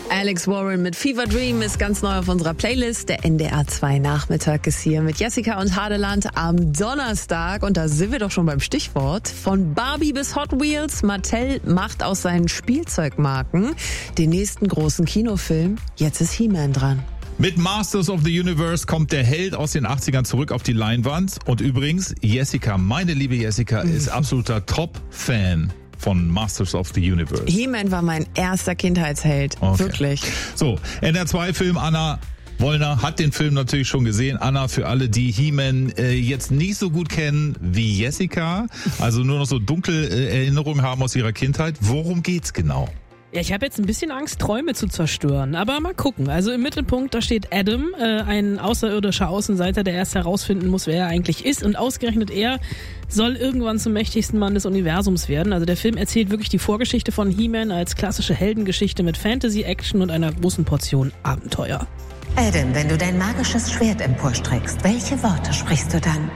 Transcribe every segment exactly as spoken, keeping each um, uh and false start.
Alex Warren mit Fever Dream ist ganz neu auf unserer Playlist. Der N D R zwei Nachmittag ist hier mit Jessica und Hadeland am Donnerstag. Und da sind wir doch schon beim Stichwort. Von Barbie bis Hot Wheels, Mattel macht aus seinen Spielzeugmarken den nächsten großen Kinofilm. Jetzt ist He-Man dran. Mit Masters of the Universe kommt der Held aus den achtzigern zurück auf die Leinwand. Und übrigens, Jessica, meine liebe Jessica, ist absoluter Top-Fan von Masters of the Universe. He-Man war mein erster Kindheitsheld. Okay. Wirklich. So, N D R zwei Film Anna Wollner hat den Film natürlich schon gesehen. Anna, für alle, die He-Man äh, jetzt nicht so gut kennen wie Jessica, also nur noch so dunkle äh, Erinnerungen haben aus ihrer Kindheit, worum geht's genau? Ja, ich habe jetzt ein bisschen Angst, Träume zu zerstören, aber mal gucken. Also im Mittelpunkt, da steht Adam, äh, ein außerirdischer Außenseiter, der erst herausfinden muss, wer er eigentlich ist. Und ausgerechnet er soll irgendwann zum mächtigsten Mann des Universums werden. Also der Film erzählt wirklich die Vorgeschichte von He-Man als klassische Heldengeschichte mit Fantasy, Action und einer großen Portion Abenteuer. Adam, wenn du dein magisches Schwert emporstreckst, welche Worte sprichst du dann?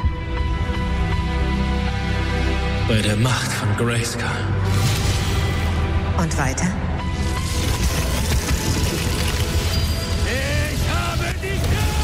Bei der Macht von Grayskull. Und weiter? Ich habe dich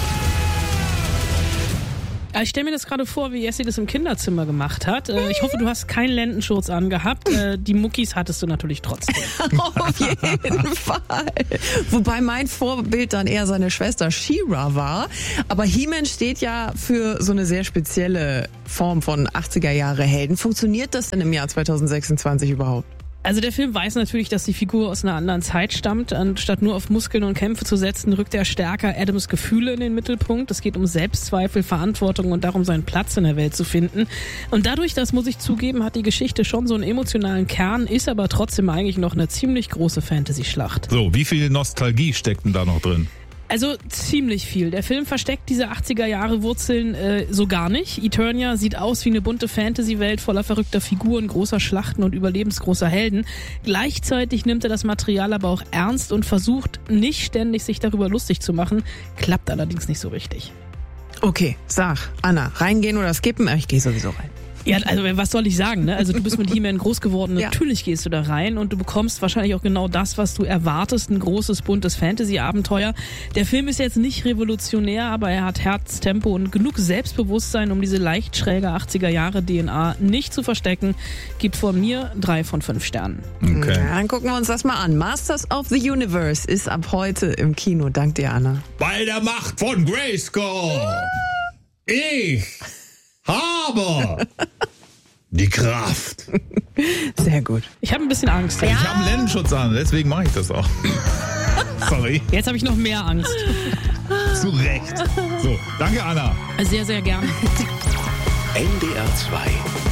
Ich stelle mir das gerade vor, wie Jessie das im Kinderzimmer gemacht hat. Ich hoffe, du hast keinen Lendenschurz angehabt. Die Muckis hattest du natürlich trotzdem. Auf jeden Fall. Wobei mein Vorbild dann eher seine Schwester She-Ra war. Aber He-Man steht ja für so eine sehr spezielle Form von achtziger Jahre Helden. Funktioniert das denn im Jahr zweitausendsechsundzwanzig überhaupt? Also der Film weiß natürlich, dass die Figur aus einer anderen Zeit stammt. Anstatt nur auf Muskeln und Kämpfe zu setzen, rückt er stärker Adams Gefühle in den Mittelpunkt. Es geht um Selbstzweifel, Verantwortung und darum, seinen Platz in der Welt zu finden. Und dadurch, das muss ich zugeben, hat die Geschichte schon so einen emotionalen Kern, ist aber trotzdem eigentlich noch eine ziemlich große Fantasy-Schlacht. So, wie viel Nostalgie steckt denn da noch drin? Also ziemlich viel. Der Film versteckt diese achtziger Jahre Wurzeln äh, so gar nicht. Eternia sieht aus wie eine bunte Fantasy-Welt voller verrückter Figuren, großer Schlachten und überlebensgroßer Helden. Gleichzeitig nimmt er das Material aber auch ernst und versucht nicht ständig sich darüber lustig zu machen. Klappt allerdings nicht so richtig. Okay, sag, Anna, reingehen oder skippen? Ich gehe sowieso rein. Ja, also was soll ich sagen, ne? Also du bist mit He-Man groß geworden, Ja. natürlich gehst du da rein und du bekommst wahrscheinlich auch genau das, was du erwartest, ein großes, buntes Fantasy-Abenteuer. Der Film ist jetzt nicht revolutionär, aber er hat Herz, Tempo und genug Selbstbewusstsein, um diese leicht schräge achtziger Jahre D N A nicht zu verstecken. Gibt von mir drei von fünf Sternen. Okay. Ja, dann gucken wir uns das mal an. Masters of the Universe ist ab heute im Kino. Dank dir, Anna. Bei der Macht von Grayskull. Ich habe die Kraft. Sehr gut. Ich habe ein bisschen Angst. Ich habe einen Lendenschutz an, deswegen mache ich das auch. Sorry. Jetzt habe ich noch mehr Angst. Zu Recht. So, danke Anna. Sehr, sehr gern. N D R zwei